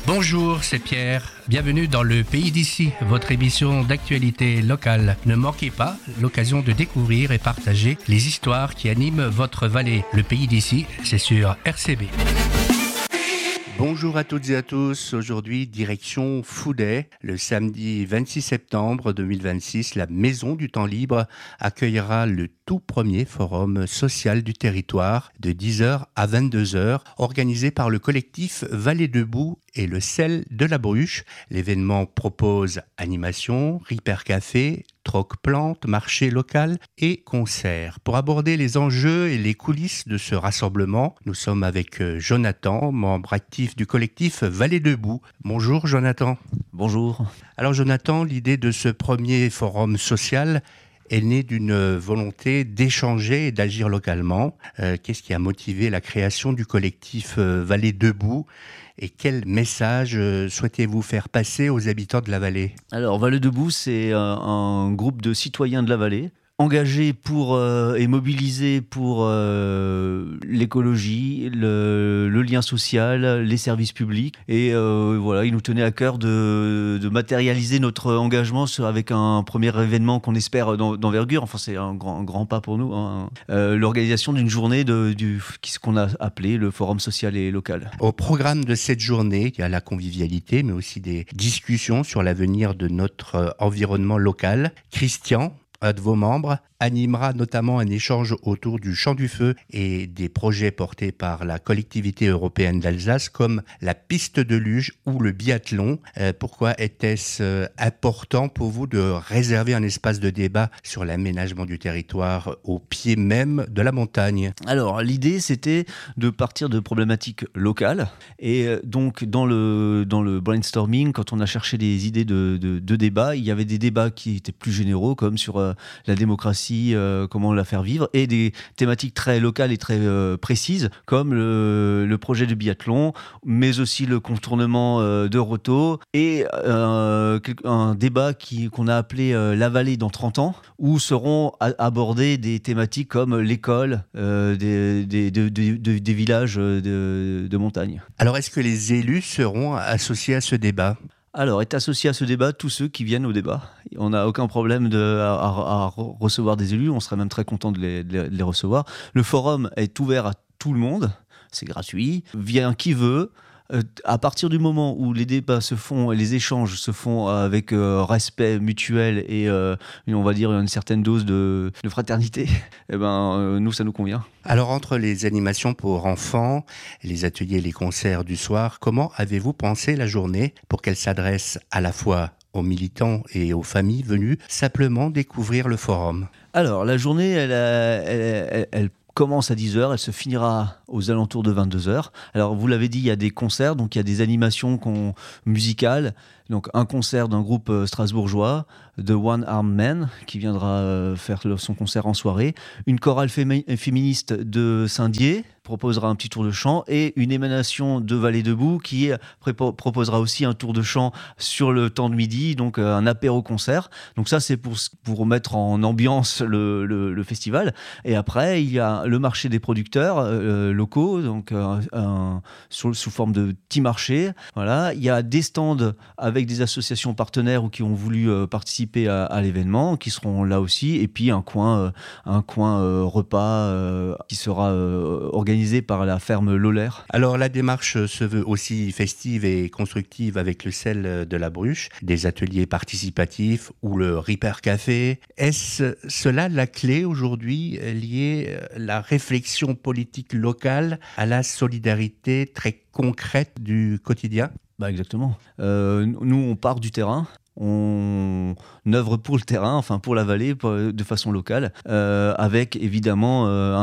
Bonjour, c'est Pierre. Bienvenue dans Le Pays d'ici, votre émission d'actualité locale. Ne manquez pas l'occasion de découvrir et partager les histoires qui animent votre vallée. Le Pays d'ici, c'est sur RCB. Bonjour à toutes et à tous. Aujourd'hui, direction Fouday. Le samedi 26 septembre 2026, la Maison du Temps Libre accueillera le tout premier forum social du territoire de 10h à 22h, organisé par le collectif Vallée Debout et le sel de la Bruche. L'événement propose animation, Ripper Café, troc-plante, marché local et concerts. Pour aborder les enjeux et les coulisses de ce rassemblement, nous sommes avec Jonathan, membre actif du collectif Vallée Debout. Bonjour Jonathan. Bonjour. Alors Jonathan, l'idée de ce premier forum social est née d'une volonté d'échanger et d'agir localement. Qu'est-ce qui a motivé la création du collectif Vallée Debout ? Et quel message souhaitez-vous faire passer aux habitants de la vallée ? Alors, Vallée Debout, c'est un groupe de citoyens de la vallée, engagés pour et mobilisés pour l'écologie, le lien social, les services publics. Et voilà, il nous tenait à cœur de matérialiser notre engagement avec un premier événement qu'on espère d'envergure. Enfin, c'est un grand pas pour nous. L'organisation d'une journée ce qu'on a appelé le Forum social et local. Au programme de cette journée, il y a la convivialité, mais aussi des discussions sur l'avenir de notre environnement local. Christian, un de vos membres, animera notamment un échange autour du Chant du Feu et des projets portés par la collectivité européenne d'Alsace comme la piste de luge ou le biathlon. Pourquoi était-ce important pour vous de réserver un espace de débat sur l'aménagement du territoire au pied même de la montagne ? Alors, l'idée, c'était de partir de problématiques locales. Et donc, dans le brainstorming, quand on a cherché des idées de débat, il y avait des débats qui étaient plus généraux, comme sur la démocratie, comment la faire vivre, et des thématiques très locales et très précises, comme le projet de biathlon, mais aussi le contournement de Roto, et un débat qu'on a appelé La Vallée dans 30 ans, où seront abordées des thématiques comme l'école des villages de montagne. Alors, est-ce que les élus seront associés à ce débat ? Alors, est associé à ce débat tous ceux qui viennent au débat. On n'a aucun problème à recevoir des élus, on serait même très content de les recevoir. Le forum est ouvert à tout le monde, c'est gratuit, vient qui veut. À partir du moment où les débats se font et les échanges se font avec respect mutuel et on va dire une certaine dose de fraternité, nous ça nous convient. Alors entre les animations pour enfants, les ateliers et les concerts du soir, comment avez-vous pensé la journée pour qu'elle s'adresse à la fois aux militants et aux familles venues simplement découvrir le forum ? Alors la journée, elle commence à 10h, elle se finira aux alentours de 22h. Alors, vous l'avez dit, il y a des concerts, donc il y a des animations musicales. Donc, un concert d'un groupe strasbourgeois, The One Armed Man, qui viendra faire son concert en soirée. Une chorale féministe de Saint-Dié proposera un petit tour de chant, et une émanation de Vallée Debout qui proposera aussi un tour de chant sur le temps de midi, donc un apéro-concert. Donc ça, c'est pour mettre en ambiance le festival. Et après, il y a le marché des producteurs locaux, donc sous forme de petit marché. Voilà. Il y a des stands avec des associations partenaires ou qui ont voulu participer à l'événement, qui seront là aussi, et puis un coin repas qui sera organisé par la ferme Lolaire. Alors la démarche se veut aussi festive et constructive avec le sel de la Bruche, des ateliers participatifs ou le Ripper Café. Est-ce cela la clé aujourd'hui, liée la réflexion politique locale à la solidarité très concrète du quotidien ? Exactement. Nous, on part du terrain. On œuvre pour le terrain, enfin pour la vallée, de façon locale, avec évidemment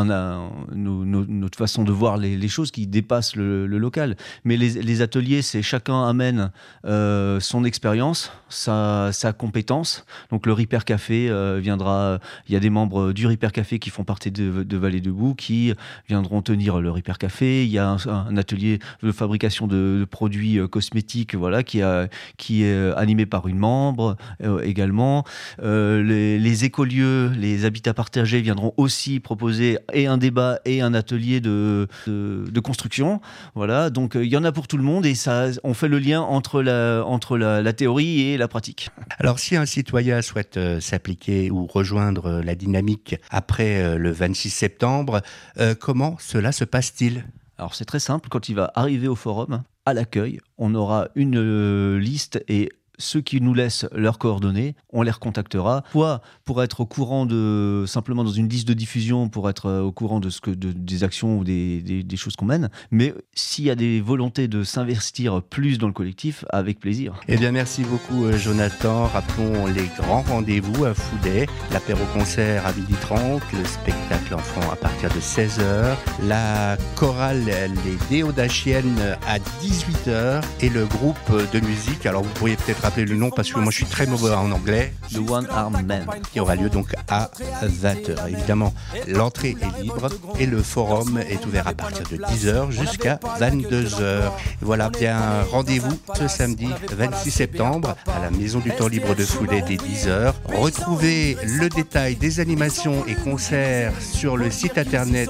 notre façon de voir les choses qui dépassent le local. Mais les ateliers, c'est chacun amène son expérience, sa compétence. Donc le Ripper Café viendra. Il y a des membres du Ripper Café qui font partie de Vallée Debout qui viendront tenir le Ripper Café. Il y a un atelier de fabrication de produits cosmétiques, voilà, qui est animé par une membre membres également. Les écolieux, les habitats partagés viendront aussi proposer et un débat et un atelier de construction. Voilà, donc il y en a pour tout le monde et ça, on fait le lien entre la théorie et la pratique. Alors si un citoyen souhaite s'appliquer ou rejoindre la dynamique après le 26 septembre, comment cela se passe-t-il ? Alors c'est très simple, quand il va arriver au forum, à l'accueil, on aura une liste et ceux qui nous laissent leurs coordonnées, on les recontactera, soit pour être au courant simplement dans une liste de diffusion, pour être au courant des actions ou des choses qu'on mène, mais s'il y a des volontés de s'investir plus dans le collectif, avec plaisir. Eh bien, merci beaucoup Jonathan. Rappelons les grands rendez-vous à Fouday, l'apéro-concert à 12h30, le spectacle enfant à partir de 16h, la chorale Les Déodachiennes à 18h et le groupe de musique, alors vous pourriez peut-être rappeler le nom parce que moi je suis très mauvais en anglais. The One Arm Man. Qui aura lieu donc à 20h. Évidemment, l'entrée est libre et le forum est ouvert à partir de 10h jusqu'à 22h. Voilà, bien rendez-vous ce samedi 26 septembre à la Maison du Temps Libre de Fouday dès 10h. Retrouvez le détail des animations et concerts sur le site internet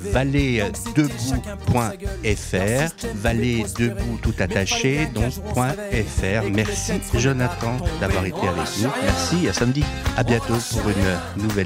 valleedebout.fr. Valleedebout tout attaché, donc .fr. Merci Jonathan d'avoir été avec nous. Merci, à samedi. À bientôt pour une nouvelle